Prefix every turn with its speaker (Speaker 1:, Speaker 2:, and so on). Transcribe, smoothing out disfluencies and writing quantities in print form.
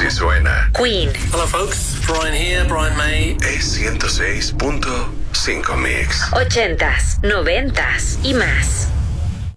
Speaker 1: que suena.
Speaker 2: Queen.
Speaker 3: Hello folks, Brian here, Brian May.
Speaker 1: Es 106.5 Mix.
Speaker 2: 80s, 90s y más.